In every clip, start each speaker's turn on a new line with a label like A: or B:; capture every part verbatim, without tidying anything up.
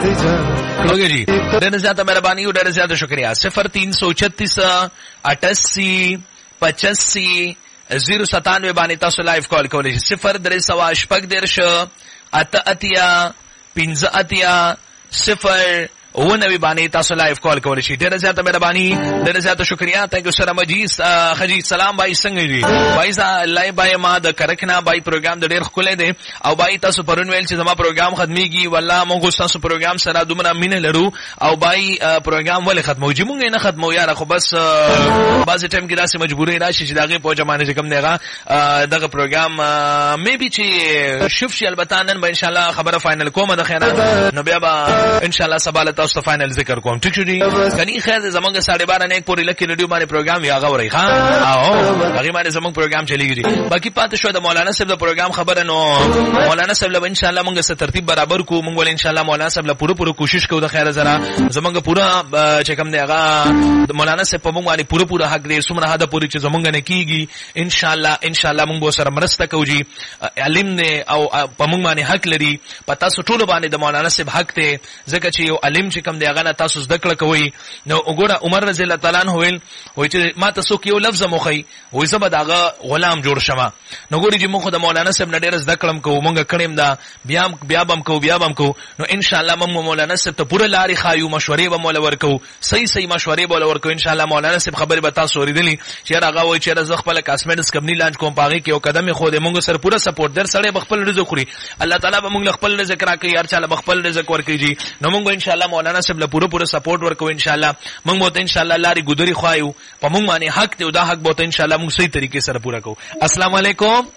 A: ओके जी, ढेर ज्यादा मेहरबानी और ढेर ज्यादा शुक्रिया। सिफर तीन सौ छत्तीस अठासी पचासी जीरो सतानवे बानी तासो लाइव कॉल कॉलेज सिफर दरे सवा शपक देरश अत अतिया पिंज अतिया सिफर वो नवी बानी तासो लाइव कॉल कॉलेज ढेर ज्यादा मेहरबानी ढेर ज्यादा शुक्रिया। थैंक यू सर मजीद खजी सलाम भाई संग जी भाई सा लाइव भाई मा द करखना भाई प्रोग्राम द ढेर खुले दे او भाई तासो परन वेल چې زما प्रोग्राम ختميږي والله موږ تاسو प्रोग्राम سره دومره مینه لرو او भाई प्रोग्राम ولې ختموږي موږ نه ختمو یاره خو بس بعض ټیم کې داسې مجبورې راشي چې داغه په جمانه چې کوم دیغه دغه प्रोग्राम مې بي چې شوف شي البته نن به ان شاء الله خبره فائنل کومه د خیره نو بیا به ان شاء الله سبا تاسو ته فائنل ذکر کوم ٹھیک شو جی کني خیر زمونږ ساڑھے بارہ نه پوری لکه ریډیو باندې प्रोग्राम یا غوړی ها او هغه باندې زمونږ प्रोग्राम چلیږي باقي پاتې شو د مولانا صاحب د प्रोग्राम خبره نو مولانا صاحب له ان شاء الله موږ سره ترتیب برابر کو موږ ول ان شاء الله مولانا صاحب له پوره پوره کوشش کوو د خیره زرا زمونږ پوره چې کوم دی هغه د مولانا صاحب په موږ باندې پوره پوره حق دی سمره هدا پوری چې زمونږ نه کیږي ان شاء الله ان شاء الله موږ سره مرسته کوو جی علم نه او په موږ باندې حق لري پتا سو ټول باندې د مولانا صاحب حق ته ځکه چې یو علم چې کوم دی هغه تاسو ذکر کوي نو وګوره عمر رضی الله تعالی عنہ ویل وای چې ما تاسو کې یو لفظ مخی وای زبر داغه غلام جوړ شمه نو ګوري چې موږ د مولانا صاحب نه ډیر ذکرم کوو موږ کړم دا بیا بیا بم کو بیا بم کو نو ان شاء الله موږ مولانا صاحب ته پوره لاري خایو مشورې به مولا ورکو صحیح صحیح مشورې به ورکو ان شاء الله مولانا صاحب خبر به تاسو ورېدلی چې هغه وای چې زغ خپل کاسمیټکس کمپنی لانچ کوم پاغي کې یو قدم خو دې موږ سره پوره سپورټ در سره بخپل رزق خوري الله تعالی به موږ خپل رزق راکړي هر چاله بخپل رزق ورکړي نو موږ ان شاء الله مولانا صاحب له پوره پوره سپورټ ورکو ان شاء الله موږ مو ته ان شاء الله لاري ګذري خوایو په موږ باندې حق ته دا حق به ان شاء الله موږ صحیح طریقې سره پورا کوو السلام علیکم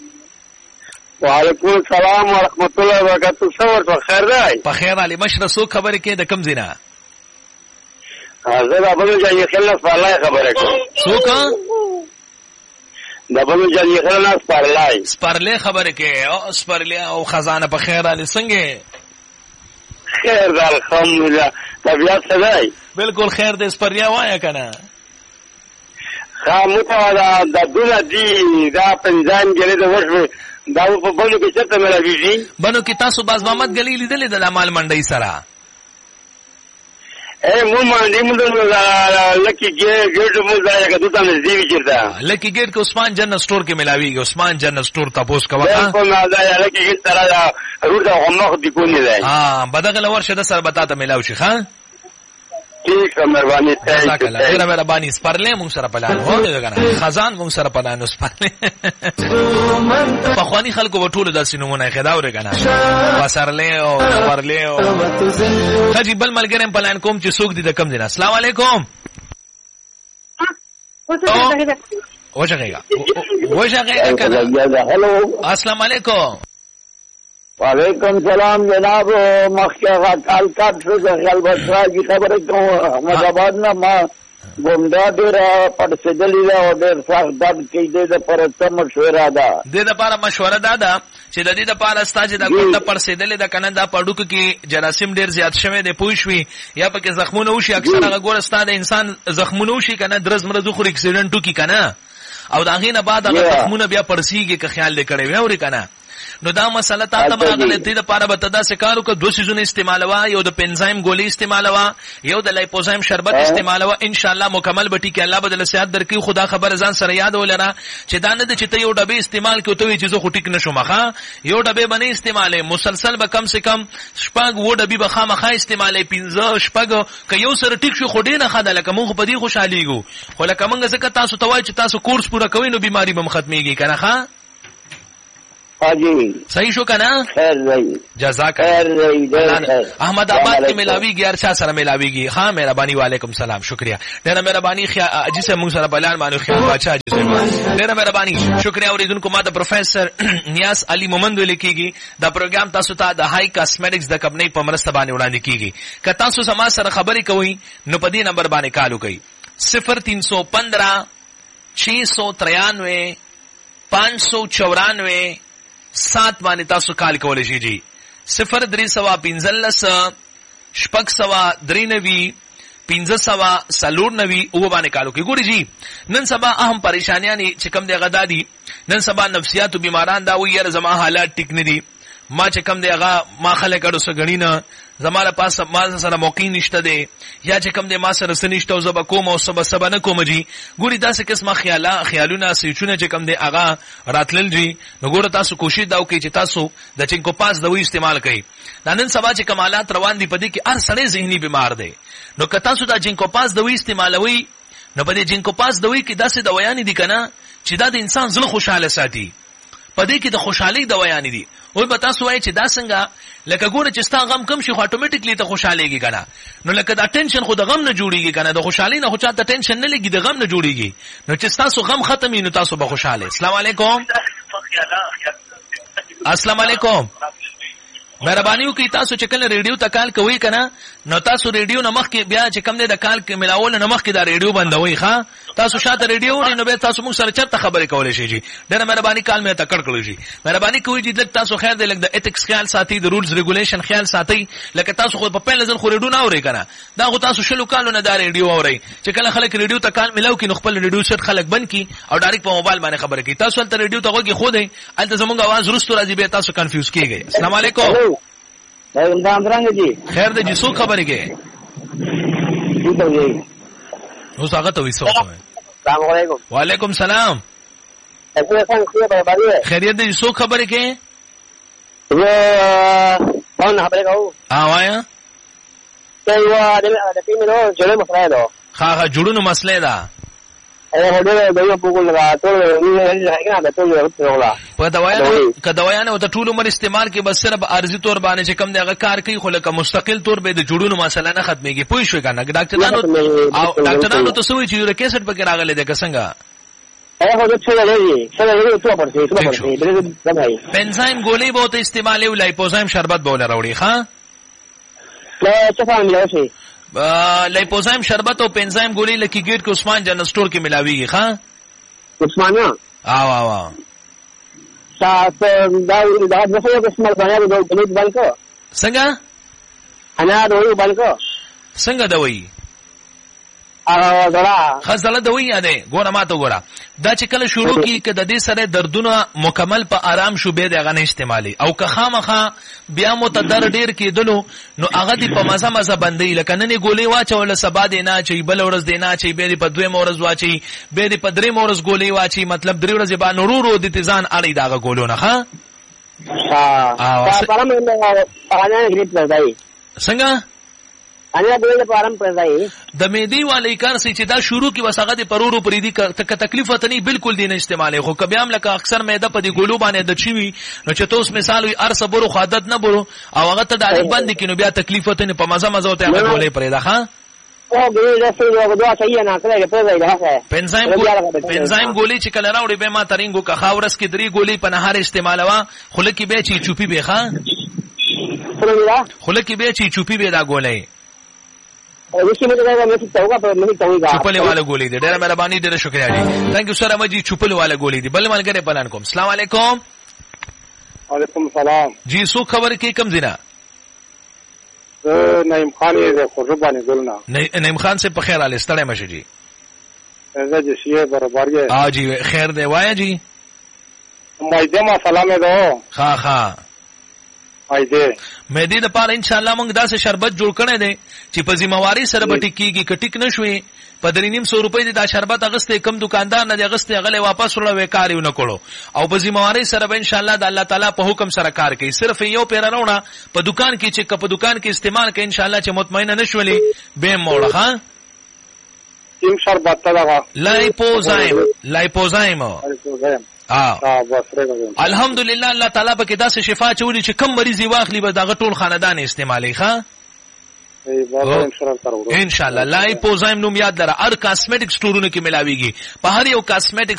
B: وعلیکم السلام ورحمت الله وبرکاتہ څور په خیر دی
A: په خیر علي مشره سو خبره کې د کم زینا
B: زه د بلو جای خلک په الله خبره کوم
A: سو کا
B: د بلو جای خلک په الله
A: سپارلې خبره کې او سپارلې او خزانه په خیر علي څنګه
B: خیر د الحمدلله طبيعت څنګه
A: بالکل خیر دې سپاریا وایا کنه
B: خاموته دا د دنیا دی دا پنځان ګلې د ورځې دا په بلو کې څه ملوي
A: بنو کې تاسو باز محمد غلی لیدلې د لامال منډي سره
B: اے مو باندې موږ لکی ګیټ مو ځای کې دوه تنه دی چیرته
A: لکی ګیټ کې عثمان جنرال سٹور کې ملاويږي عثمان جنرال سٹور تاسو کا وکړه
B: په ما ځای لکی ګیټ سره روټه غمخ دی کو نه دی
A: ها بدغه ورشه د سر بتا ته ملاوي شي ها
B: ٹھیک ہے مہربانی
A: جزاک اللہ ډیره مهرباني سپارلې مونږ سره پلان هو دغه خزان مونږ سره پلان سپارلې په خواني خلکو وټول داسې نمونه خدا ورګنه وسرلې او ورلې او خجی بل ملګرم پلان کوم چې څوک دي د کم دي السلام علیکم وشغیگا وشغیگا کنه هلو السلام علیکم
B: وعلیکم سلام جناب مخکې کال کټ څه خیال بسرا کی خبره کوم مزاباد نه ما ګوندا ډیر پړسېدلې ده او ډیر سخت درد کې ده پر څه مشوره ده
A: د دې لپاره مشوره ده ده چې د دې لپاره ستاسو د ګوندا پړسېدلې ده کنه دا پړوک کې جراثیم ډیر زیات شوه د پوښوي یا پکې زخمونه وشي اکثر هغه ګور ستاسو د انسان زخمونه وشي کنه درز مرزو خو اکسیډنټو کې کنه او دا غینه بعد هغه زخمونه بیا پړسیږي که خیال دې کړی ووري کنه نو دا مسله تا ته راغله دې لپاره به تدا سکارو که دوه سيزونه استعمالوا یو د پنزایم ګولې استعمالوا یو د لایپوزایم شربت استعمالوا ان شاء الله مکمل بټی کې الله بدل صحت درکې خدا خبر ځان سره یاد ولرا چې دا نه چې ته یو ډبې استعمال کوي ته چیزو خو ټیک نشو مخه یو ډبې باندې استعماله مسلسل به کم سے کم شپږ و ډبې به خامخا استعماله پنځه شپږ که یو سره ټیک شو خو ډې نه خاله لکه موږ په دې خوشاليګو خو لکه موږ ځکه تاسو توای چې تاسو کورس پورا کوئ نو بیماری به ختميږي کنه ښا
B: हाजी
A: सही शो का ना
B: खैर रही
A: जज़ाक
B: खैर रही
A: अहमद आबाद में मिलावीगी अरछा सर मिलावीगी हाँ मेहरबानी वालेकुम सलाम शुक्रिया डेरा मेहरबानी जिसे मुंग सर बलान मानो ख्याल बादशाह जिसे डेरा मेहरबानी शुक्रिया और इदुन को माता प्रोफेसर नियास अली मोहम्मद लिखेगी द प्रोग्राम तासुता the high cosmetics the company पमरस्त बाने उड़ाने कीगी का तासु समाज सर खबरी कोई नुपदी नंबर बाने कालू गई सिफर तीन सौ पंद्रह छह सौ तिरानवे पाँच सौ चौरानवे सात बाने तासु काल कोले जी जी सिफर द्री सवा पिंजलस शपक सवा द्री नवी पिंज सवा सलूर नवी वो बाने कालो की गुरी जी नन सबा अहम परेशानियां नी चिकम दे गदा दी नन सबा नफ्सियात बीमारान दा वो यार जमा हालात टिकने दी मां चिकम दे गा मां खले कड़ो से गणी ना زماله پاس ما سره موقع نشته دی یا چې کم دی ما سره سنشته او زب کوم او سب سب نه کوم جی ګوري تاسو قسمه خیاله خیالونه سوچونه چې کم دی اغا راتلل جی نو ګوره تاسو کوشش دا وکړئ چې تاسو د چینکو پاس دوی استعمال کړئ. دا نن سبا چې کمالات روان دي پدې کې هر سړی ذهني بیمار دی نو که تاسو دا چینکو پاس دوی استعمالوي نو په دې چینکو پاس دوی کې داسې دوايان دي کنه چې دا د انسان زړه خوشاله ساتي پدې کې د خوشحالي دوايان دي. او به تاسو وایئ چې دا څنګه لکه ګوره چې ستا غم کم شي خو اتوماتیکلی ته خوشاليږي کنه نو لکه دا ټینشن خو د غم نه جوړیږي کنه د خوشحالي نه خو چاته ټینشن نه لګي د غم نه جوړیږي نو چې تاسو غم ختمي نو تاسو به خوشاله. السلام علیکم. السلام علیکم. مهرباني وکړئ تاسو چې کله ریډیو ته کال کوئ کنه نو تاسو ریډیو نه مخ کې بیا چې کم نه د کال کې ملاول نه مخ کې دا ریډیو بندوي ښا تاسو شاته ریډیو ورې نو به تاسو موږ سره چرته خبرې کولای شئ جی ډېر مهرباني کال مې تکړ کړئ جی مهرباني کوئ چې لکه تاسو خیر دی لکه د ایتکس خیال ساتي د رولز ریګولیشن خیال ساتي لکه تاسو خو په پهل ځل خو ریډیو نه اورئ کنه دا خو تاسو شلو کالو نه دا ریډیو اورئ چې کله خلک ریډیو ته کال ملاو کې نو خپل ریډیو سیټ خلک بند کی او ډایرکټ په موبایل باندې خبرې کوي تاسو ته ریډیو ته وګورئ خو دې الته زموږ आवाज رستو راځي به تاسو کنفیوز کیږئ. السلام علیکم. خیر دې جی سو خبرې کې نو څنګه ته وېسو.
C: السلام علیکم.
A: وعلیکم السلام. خیریت دې سو خبرې کې
C: زه باندې خبرې کوم.
A: ها وایا
C: ته یو د پیمنو جوړه مسله ده.
A: ها ها جوړونو مسله ده.
C: اے هډه دایو په کول لا ټول نه هغه نه ټول ورته
A: په دوايانو که دوايانو ته ټول عمر استعمال کې بس صرف عارضی طور باندې چې کم دغه کار کوي خو لکه مستقل طور به د جوړونو مسله نه ختميږي پوه شو کنه ډاکټرانو او ډاکټرانو ته سوي چې یو کیسټ پکې راغله ده څنګه
C: اے هغه څه لري څه لري څه پرځي څه پرځي درې
A: پنزایم ګولې به ته استعمالي او لایپوزایم شربت به ولروړي ښا
C: لا څه فهمي شي
A: لایپوزایم شربت او پنزایم ګولې لکی ګیټ کې عثمان جنرال سٹور کې ملاويږي ښا
C: عثمانیا
A: اه واه واه
C: سات دا دا د څه قسمه باندې د بلیټ بانکو
A: څنګه
C: انا دوی بانکو
A: څنګه دوی
C: ا غلا
A: خزله دوی یاده ګوره ماته ګوره دا چې کله شروع کی کده دې سره دردونه مکمل په آرام شو به دغه نه استعمالي او که خامخه بیا متدر ډیر کېدلو نو هغه دې په مزه مزه بندي لکه نن ګولې واچول سبا دې نه چي بل ورځ دې نه چي به په دوه مورز واچي به دې په درې مورز ګولې واچي مطلب درې ورځې با نورو د تیزان اړي داغه ګولونه ښا
C: ها ا پرم نه پاهنه غریب لږای
A: څنګه
C: انا به له پرم پرځای
A: د مېدی والی کار سي چې دا شروع کی وسغه د پرورو پریدي تک تکلیف ته نه بالکل دین استعمال خو کبيام لکه اکثر مېده په دي ګولو باندې د چوي نو چې توس مثال وي ارس برو خادت نه برو او هغه ته د باندې کینو بیا تکلیف ته نه په مزه مزه ته هغه ګولې پرېدا ها
C: او ګولې رسول او دوا صحیح نه کړی پرځای ده
A: پنزایم پنزایم ګولې چې کله راوړي به ما ترنګو کا خاورس کې درې ګولې په نهار استعمالوا خلک به چی چوپی به ښا خلک به چی چوپی به دا ګولې چپل والا ګولې دي ډېر مهرباني ډېر شکریا جی ثانک یو سره مجي چپل والا ګولې دي بل ملګری پلان کوم. السلام علیکم.
B: وعلیکم السلام.
A: جی سو خبر کې کم زینا
B: نعیم خان یې قرباني ګلنا
A: نعیم خان سے په خیر علي ستړی مشه جی
B: زه چې شی برابر یې
A: ها جی خیر دی وایا جی
B: مایده ما سلام ده
A: ها ها
B: مایده
A: مې دې د پاره ان شاء الله موږ داسې شربت جوړ کړی دی چې په ذمہواری سره به ټیکيږي کټیک نشوي په درې نیم سو روپۍ دا شربت اغسته کم دکاندار نه اغسته غلې واپس وړو وکاریو نه کړو او په ذمہواری سره به ان شاء الله د الله تعالی په حکم سره کار کوي صرف یو پیر راونه په دکان کې چې په دکان کې استعمال کوي ان شاء الله چې مطمئنه نشولې به موړه ها
B: تیم شربت تا
A: لایپوزایم لایپوزایم اه الحمدلله الله تعالی په کې داسې شفا چولې چې کم مریض واخلي به دغه ټول خاندان استعمالي ښا ان شاء الله لایپوزایم نوم یاد لره هر کاسمیټک سٹورونو کې ملاويږي په هر یو کاسمیټک